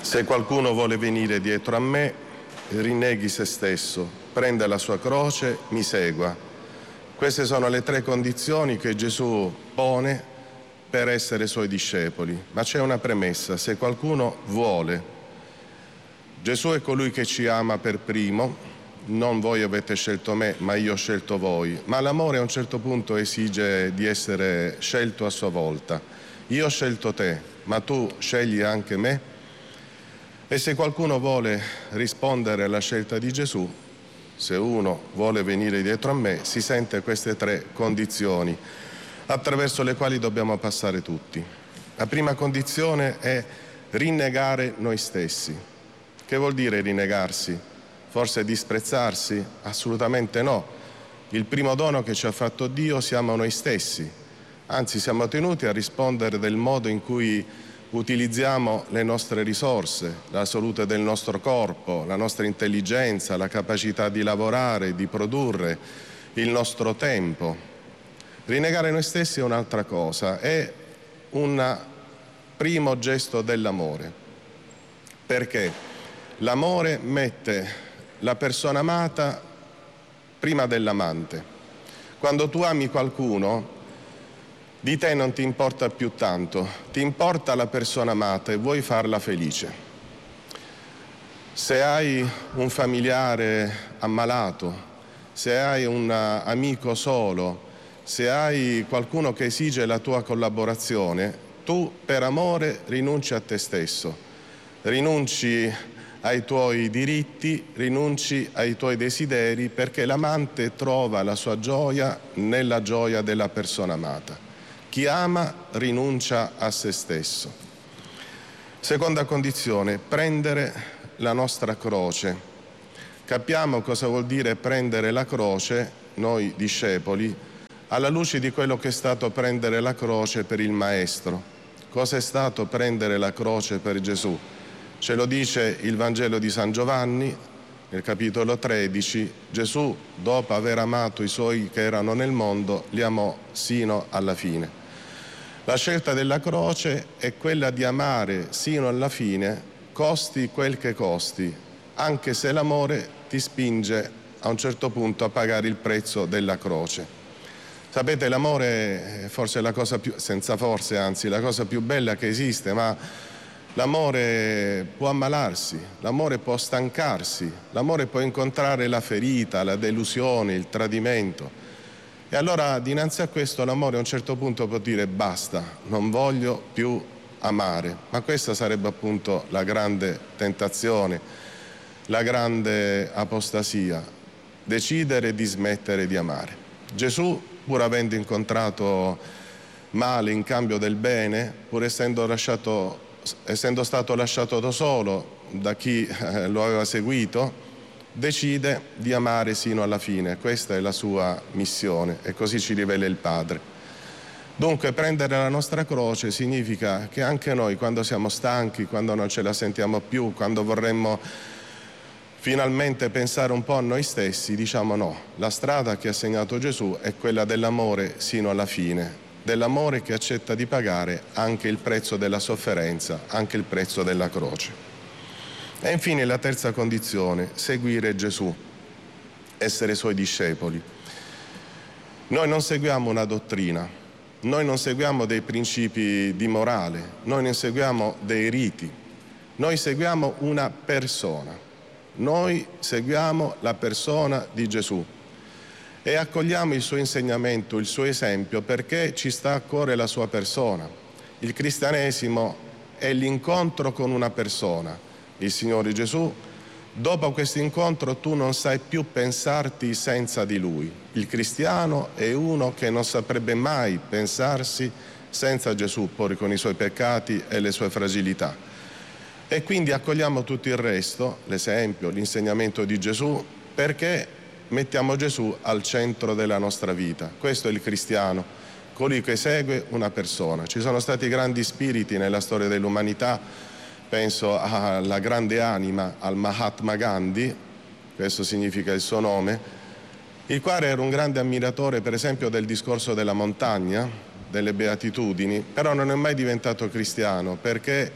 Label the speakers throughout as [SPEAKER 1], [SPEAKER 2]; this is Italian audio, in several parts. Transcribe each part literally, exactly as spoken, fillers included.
[SPEAKER 1] Se qualcuno vuole venire dietro a me, rinneghi se stesso, prenda la sua croce, mi segua. Queste sono le tre condizioni che Gesù pone per essere suoi discepoli. Ma c'è una premessa: se qualcuno vuole. Gesù è colui che ci ama per primo. Non voi avete scelto me, ma io ho scelto voi. Ma l'amore a un certo punto esige di essere scelto a sua volta. Io ho scelto te, ma tu scegli anche me? E se qualcuno vuole rispondere alla scelta di Gesù, se uno vuole venire dietro a me, si sente queste tre condizioni attraverso le quali dobbiamo passare tutti. La prima condizione è rinnegare noi stessi. Che vuol dire rinnegarsi? Forse disprezzarsi? Assolutamente no. Il primo dono che ci ha fatto Dio siamo noi stessi. Anzi, siamo tenuti a rispondere del modo in cui utilizziamo le nostre risorse, la salute del nostro corpo, la nostra intelligenza, la capacità di lavorare, di produrre, il nostro tempo. Rinnegare noi stessi è un'altra cosa, è un primo gesto dell'amore. Perché? L'amore mette la persona amata prima dell'amante. Quando tu ami qualcuno, di te non ti importa più tanto, ti importa la persona amata e vuoi farla felice. Se hai un familiare ammalato, se hai un amico solo, se hai qualcuno che esige la tua collaborazione, tu per amore rinunci a te stesso, rinunci ai tuoi diritti, rinunci ai tuoi desideri, perché l'amante trova la sua gioia nella gioia della persona amata. Chi ama rinuncia a se stesso. Seconda condizione, prendere la nostra croce. Capiamo cosa vuol dire prendere la croce, noi discepoli, alla luce di quello che è stato prendere la croce per il Maestro. Cosa è stato prendere la croce per Gesù? Ce lo dice il Vangelo di San Giovanni, nel capitolo tredici, Gesù, dopo aver amato i suoi che erano nel mondo, li amò sino alla fine. La scelta della croce è quella di amare sino alla fine, costi quel che costi, anche se l'amore ti spinge a un certo punto a pagare il prezzo della croce. Sapete, l'amore è forse la cosa più, senza forse anzi, la cosa più bella che esiste, ma l'amore può ammalarsi, l'amore può stancarsi, l'amore può incontrare la ferita, la delusione, il tradimento. E allora dinanzi a questo l'amore a un certo punto può dire basta, non voglio più amare. Ma questa sarebbe appunto la grande tentazione, la grande apostasia, decidere di smettere di amare. Gesù, pur avendo incontrato male in cambio del bene, pur essendo lasciato essendo stato lasciato da solo da chi eh, lo aveva seguito, decide di amare sino alla fine. Questa è la sua missione e così ci rivela il Padre. Dunque prendere la nostra croce significa che anche noi, quando siamo stanchi, quando non ce la sentiamo più, quando vorremmo finalmente pensare un po' a noi stessi, diciamo no, la strada che ha segnato Gesù è quella dell'amore sino alla fine, dell'amore che accetta di pagare anche il prezzo della sofferenza, anche il prezzo della croce. E infine la terza condizione, seguire Gesù, essere suoi discepoli. Noi non seguiamo una dottrina, noi non seguiamo dei principi di morale, noi non seguiamo dei riti, noi seguiamo una persona, noi seguiamo la persona di Gesù. E accogliamo il suo insegnamento, il suo esempio, perché ci sta a cuore la sua persona. Il cristianesimo è l'incontro con una persona, il Signore Gesù. Dopo questo incontro tu non sai più pensarti senza di Lui. Il cristiano è uno che non saprebbe mai pensarsi senza Gesù, poi con i suoi peccati e le sue fragilità. E quindi accogliamo tutto il resto, l'esempio, l'insegnamento di Gesù, perché mettiamo Gesù al centro della nostra vita. Questo è il cristiano, colui che segue una persona. Ci sono stati grandi spiriti nella storia dell'umanità, penso alla grande anima, al Mahatma Gandhi, questo significa il suo nome, il quale era un grande ammiratore, per esempio, del discorso della montagna, delle beatitudini, però non è mai diventato cristiano, perché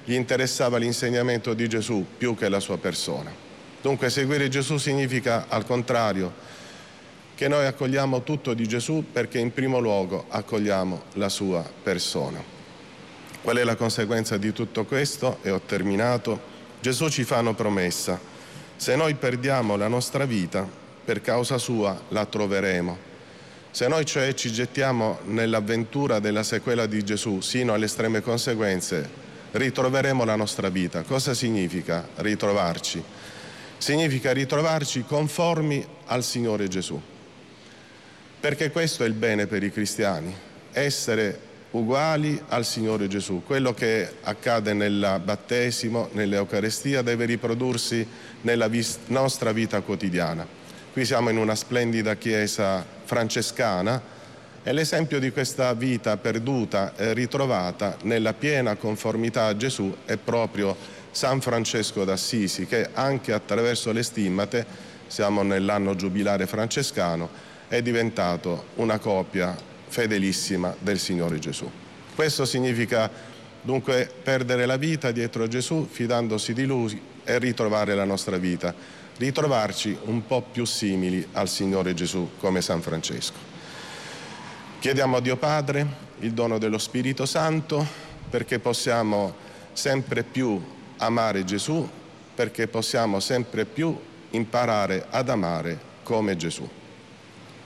[SPEAKER 1] gli interessava l'insegnamento di Gesù più che la sua persona. Dunque seguire Gesù significa, al contrario, che noi accogliamo tutto di Gesù perché in primo luogo accogliamo la sua persona. Qual è la conseguenza di tutto questo? E ho terminato. Gesù ci fa una promessa: se noi perdiamo la nostra vita, per causa sua la troveremo. Se noi cioè ci gettiamo nell'avventura della sequela di Gesù sino alle estreme conseguenze, ritroveremo la nostra vita. Cosa significa ritrovarci? Significa ritrovarci conformi al Signore Gesù. Perché questo è il bene per i cristiani, essere uguali al Signore Gesù. Quello che accade nel battesimo, nell'Eucarestia, deve riprodursi nella vis- nostra vita quotidiana. Qui siamo in una splendida chiesa francescana e l'esempio di questa vita perduta e ritrovata nella piena conformità a Gesù è proprio San Francesco d'Assisi, che anche attraverso le stimmate, siamo nell'anno giubilare francescano, è diventato una copia fedelissima del Signore Gesù. Questo significa dunque perdere la vita dietro a Gesù, fidandosi di Lui e ritrovare la nostra vita, ritrovarci un po' più simili al Signore Gesù come San Francesco. Chiediamo a Dio Padre il dono dello Spirito Santo perché possiamo sempre più amare Gesù, perché possiamo sempre più imparare ad amare come Gesù.